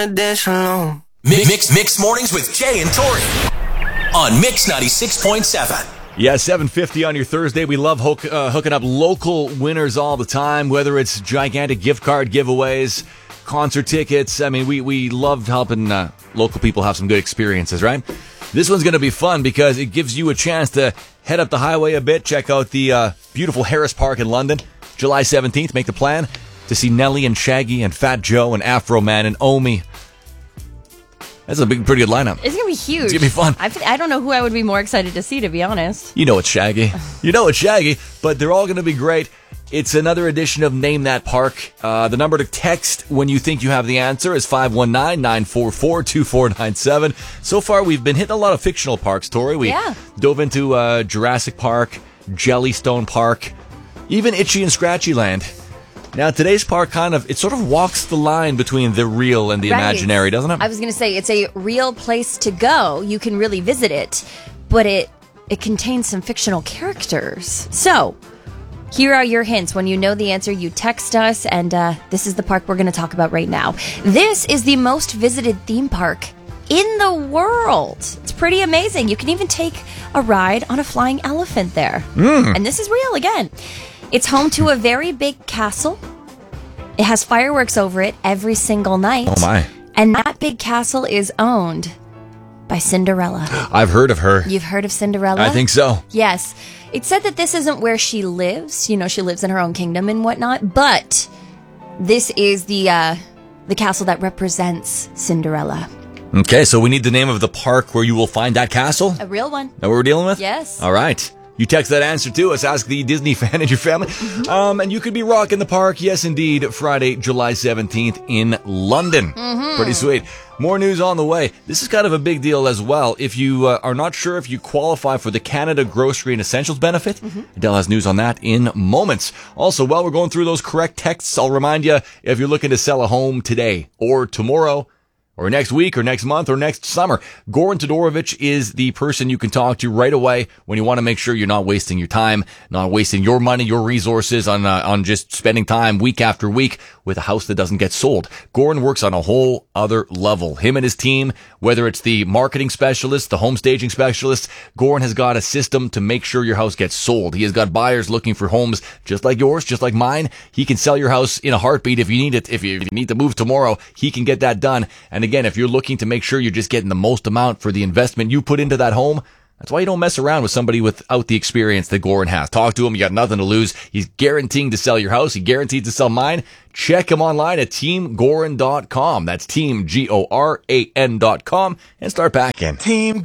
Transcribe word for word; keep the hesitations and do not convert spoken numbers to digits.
Dance alone. Mix, mix, mix mornings with Jay and Tori on Mix ninety-six point seven. Yeah, seven fifty on your Thursday. We love hook, uh, hooking up local winners all the time, whether it's gigantic gift card giveaways, concert tickets. I mean, we, we love helping uh, local people have some good experiences, right? This one's going to be fun because it gives you a chance to head up the highway a bit, check out the uh, beautiful Harris Park in London. July seventeenth, make the plan to see Nelly and Shaggy and Fat Joe and Afro Man and Omi. That's a big, pretty good lineup. It's going to be huge. It's going to be fun. I, I don't know who I would be more excited to see, to be honest. You know it's Shaggy. You know it's Shaggy, but they're all going to be great. It's another edition of Name That Park. Uh, the number to text when you think you have the answer is five one nine, nine four four, two four nine seven. So far, we've been hitting a lot of fictional parks, Tori. We yeah. dove into uh, Jurassic Park, Jellystone Park, even Itchy and Scratchy Land. Now, today's park kind of, it sort of walks the line between the real and the right. imaginary, doesn't it? I was going to say, it's a real place to go. You can really visit it, but it it contains some fictional characters. So, here are your hints. When you know the answer, you text us, and uh, this is the park we're going to talk about right now. This is the most visited theme park in the world. It's pretty amazing. You can even take a ride on a flying elephant there. Mm. And this is real again. It's home to a very big castle. It has fireworks over it every single night. Oh, my. And that big castle is owned by Cinderella. I've heard of her. You've heard of Cinderella? I think so. Yes. It's said that this isn't where she lives. You know, she lives in her own kingdom and whatnot. But this is the uh, the castle that represents Cinderella. Okay, so we need the name of the park where you will find that castle? A real one. That what we're dealing with? Yes. All right. You text that answer to us. Ask the Disney fan in your family. Mm-hmm. Um, and you could be rocking the park. Yes, indeed. Friday, July seventeenth in London. Mm-hmm. Pretty sweet. More news on the way. This is kind of a big deal as well. If you uh, are not sure if you qualify for the Canada Grocery and Essentials benefit, mm-hmm. Adele has news on that in moments. Also, while we're going through those correct texts, I'll remind you, if you're looking to sell a home today or tomorrow, or next week, or next month, or next summer, Goran Todorovic is the person you can talk to right away when you want to make sure you're not wasting your time, not wasting your money, your resources on uh, on just spending time week after week with a house that doesn't get sold. Goran works on a whole other level. Him and his team, whether it's the marketing specialist, the home staging specialist, Goran has got a system to make sure your house gets sold. He has got buyers looking for homes just like yours, just like mine. He can sell your house in a heartbeat if you need it. If you, if you need to move tomorrow, he can get that done. And again, if you're looking to make sure you're just getting the most amount for the investment you put into that home, that's why you don't mess around with somebody without the experience that Goran has. Talk to him. You got nothing to lose. He's guaranteeing to sell your house. He guaranteed to sell mine. Check him online at team goran dot com. That's team, G O R A N dot com, and start packing. Team